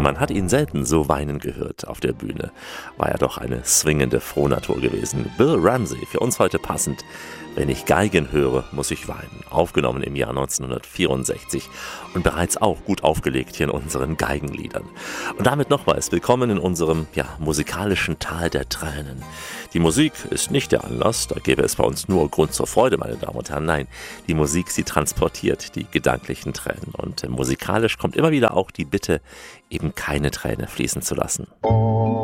Man hat ihn selten so weinen gehört auf der Bühne. War ja doch eine swingende Frohnatur gewesen. Bill Ramsey, für uns heute passend. Wenn ich Geigen höre, muss ich weinen. Aufgenommen im Jahr 1964 und bereits auch gut aufgelegt hier in unseren Geigenliedern. Und damit nochmals willkommen in unserem musikalischen Tal der Tränen. Die Musik ist nicht der Anlass, da gäbe es bei uns nur Grund zur Freude, meine Damen und Herren. Nein, die Musik, sie transportiert die gedanklichen Tränen. Und musikalisch kommt immer wieder auch die Bitte, eben keine Träne fließen zu lassen.